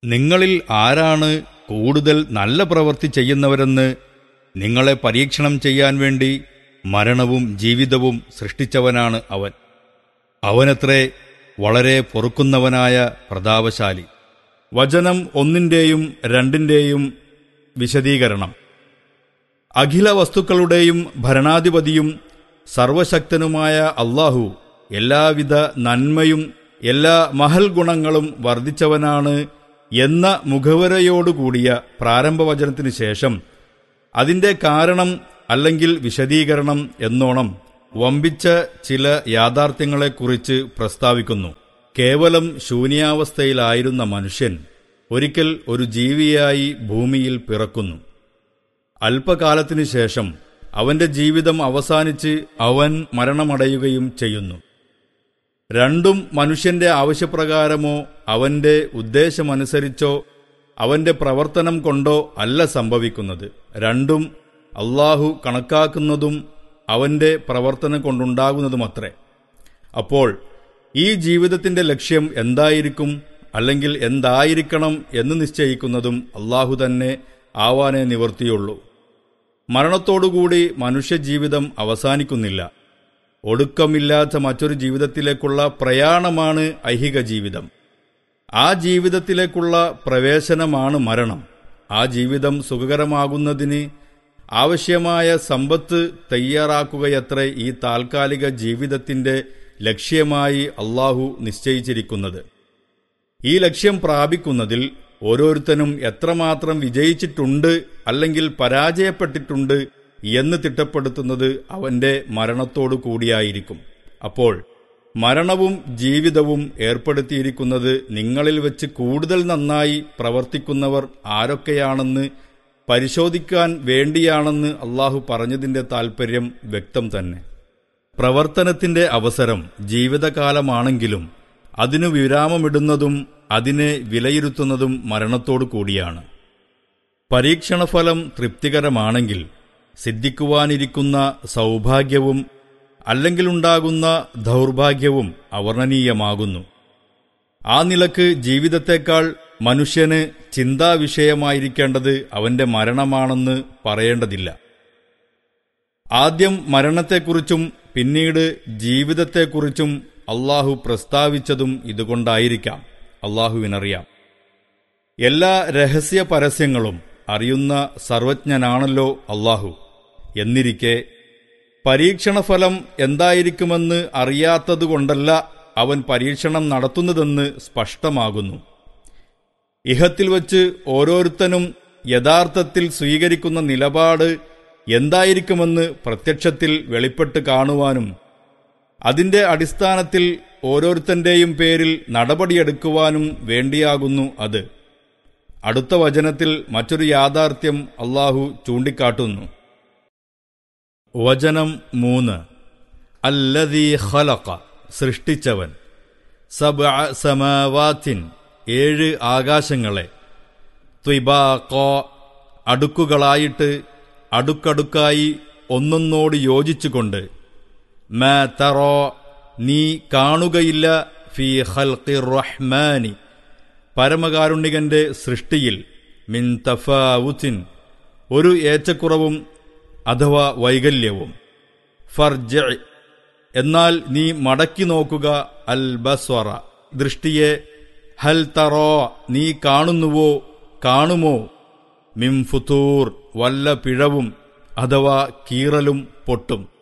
നിങ്ങളിൽ ആരാണ് കൂടുതൽ നല്ല പ്രവൃത്തി ചെയ്യുന്നവരെന്ന് നിങ്ങളെ പരീക്ഷണം ചെയ്യാൻ വേണ്ടി മരണവും ജീവിതവും സൃഷ്ടിച്ചവനാണ് അവൻ. അവനത്രേ വളരെ പൊറുക്കുന്നവനായ പ്രതാപശാലി. വചനം 1-ന്റെയും 2-ന്റെയും വിശദീകരണം. അഖില വസ്തുക്കളുടെയും ഭരണാധിപതിയും സർവശക്തനുമായ അല്ലാഹു എല്ലാവിധ നന്മയും എല്ലാ മഹൽ ഗുണങ്ങളും വർദ്ധിച്ചവനാണ് എന്ന മുഖവുരയോടുകൂടിയ പ്രാരംഭവചനത്തിനു ശേഷം അതിന്റെ കാരണം അല്ലെങ്കിൽ വിശദീകരണം എന്നോണം വമ്പിച്ച ചില യാഥാർത്ഥ്യങ്ങളെക്കുറിച്ച് പ്രസ്താവിക്കുന്നു. കേവലം ശൂന്യാവസ്ഥയിലായിരുന്ന മനുഷ്യൻ ഒരിക്കൽ ഒരു ജീവിയായി ഭൂമിയിൽ പിറക്കുന്നു. അല്പകാലത്തിനു ശേഷം അവന്റെ ജീവിതം അവസാനിച്ച് അവൻ മരണമടയുകയും ചെയ്യുന്നു. രണ്ടും മനുഷ്യന്റെ ആവശ്യപ്രകാരമോ അവന്റെ ഉദ്ദേശമനുസരിച്ചോ അവന്റെ പ്രവർത്തനം കൊണ്ടോ അല്ല സംഭവിക്കുന്നത്. രണ്ടും അല്ലാഹു കണക്കാക്കുന്നതും അവന്റെ പ്രവർത്തനം കൊണ്ടുണ്ടാകുന്നതുമത്രേ. അപ്പോൾ ഈ ജീവിതത്തിന്റെ ലക്ഷ്യം എന്തായിരിക്കും അല്ലെങ്കിൽ എന്തായിരിക്കണം എന്ന് നിശ്ചയിക്കുന്നതും അല്ലാഹു തന്നെ ആവാനേ നിവൃത്തിയുള്ളൂ. മരണത്തോടുകൂടി മനുഷ്യജീവിതം അവസാനിക്കുന്നില്ല. ഒടുക്കമില്ലാത്ത മറ്റൊരു ജീവിതത്തിലേക്കുള്ള പ്രയാണമാണ് ഐഹിക ജീവിതം. ആ ജീവിതത്തിലേക്കുള്ള പ്രവേശനമാണ് മരണം. ആ ജീവിതം സുഖകരമാകുന്നതിന് ആവശ്യമായ സമ്പത്ത് തയ്യാറാക്കുകയത്രേ ഈ താൽക്കാലിക ജീവിതത്തിന്റെ ലക്ഷ്യമായി അല്ലാഹു നിശ്ചയിച്ചിരിക്കുന്നത്. ഈ ലക്ഷ്യം പ്രാപിക്കുന്നതിൽ ഓരോരുത്തനും എത്രമാത്രം വിജയിച്ചിട്ടുണ്ട് അല്ലെങ്കിൽ പരാജയപ്പെട്ടിട്ടുണ്ട് എന്ന് തിട്ടപ്പെടുത്തുന്നത് അവന്റെ മരണത്തോടു കൂടിയായിരിക്കും. അപ്പോൾ മരണവും ജീവിതവും ഏർപ്പെടുത്തിയിരിക്കുന്നത് നിങ്ങളിൽ വെച്ച് കൂടുതൽ നന്നായി പ്രവർത്തിക്കുന്നവർ ആരൊക്കെയാണെന്ന് പരിശോധിക്കാൻ വേണ്ടിയാണെന്ന് അല്ലാഹു പറഞ്ഞതിന്റെ താൽപര്യം വ്യക്തം തന്നെ. പ്രവർത്തനത്തിന്റെ അവസരം ജീവിതകാലമാണെങ്കിലും അതിനു വിരാമമിടുന്നതും അതിനെ വിലയിരുത്തുന്നതും മരണത്തോടു കൂടിയാണ്. പരീക്ഷണഫലം തൃപ്തികരമാണെങ്കിൽ സിദ്ധിക്കുവാനിരിക്കുന്ന സൗഭാഗ്യവും അല്ലെങ്കിലുണ്ടാകുന്ന ദൗർഭാഗ്യവും അവർണ്ണനീയമാകുന്നു. ആ നിലക്ക് ജീവിതത്തേക്കാൾ മനുഷ്യന് ചിന്താവിഷയമായിരിക്കേണ്ടത് അവന്റെ മരണമാണെന്ന് പറയേണ്ടതില്ല. ആദ്യം മരണത്തെക്കുറിച്ചും പിന്നീട് ജീവിതത്തെക്കുറിച്ചും അല്ലാഹു പ്രസ്താവിച്ചതും ഇതുകൊണ്ടായിരിക്കാം. അല്ലാഹുവിനറിയാം. എല്ലാ രഹസ്യ പരസ്യങ്ങളും അറിയുന്ന സർവജ്ഞനാണല്ലോ അല്ലാഹു. എന്നിരിക്കെ പരീക്ഷണഫലം എന്തായിരിക്കുമെന്ന് അറിയാത്തതുകൊണ്ടല്ല അവൻ പരീക്ഷണം നടത്തുന്നതെന്ന് സ്പഷ്ടമാകുന്നു. ഇഹത്തിൽ വച്ച് ഓരോരുത്തനും യഥാർത്ഥത്തിൽ സ്വീകരിക്കുന്ന നിലപാട് എന്തായിരിക്കുമെന്ന് പ്രത്യക്ഷത്തിൽ വെളിപ്പെട്ട് കാണുവാനും അതിന്റെ അടിസ്ഥാനത്തിൽ ഓരോരുത്തന്റെയും പേരിൽ നടപടിയെടുക്കുവാനും വേണ്ടിയാകുന്നു അത്. അടുത്ത വചനത്തിൽ മറ്റൊരു യാഥാർത്ഥ്യം അല്ലാഹു ചൂണ്ടിക്കാട്ടുന്നു. വചനം 3. അല്ലദീ ഖലഖ, സൃഷ്ടിച്ചവൻ, സബ്അ സമാവാത്തിൻ, 7 ആകാശങ്ങളെ, ത്വിബാഖ, അടുക്കുകളായിട്ട് അടുക്കടുക്കായി ഒന്നൊന്നോട് യോജിച്ചുകൊണ്ട്, മാ തറാ, നീ കാണുകയില്ല, ഫീ ഖൽഖിർ റഹ്മാനി, പരമകാരുണികന്റെ സൃഷ്ടിയിൽ, മിൻ തഫാവുത്തിൻ, ഒരു ഏച്ചക്കുറവും അഥവാ വൈകല്യവും, ഫർജ്, എന്നാൽ നീ മടക്കി നോക്കുക, അൽ ബസ്വറ, ദൃഷ്ടിയെ, ഹൽ തറോ, നീ കാണുന്നുവോ, കാണുമോ, മിൻ ഫുതൂർ, വല്ല പിഴവും അഥവാ കീറലും പൊട്ടും.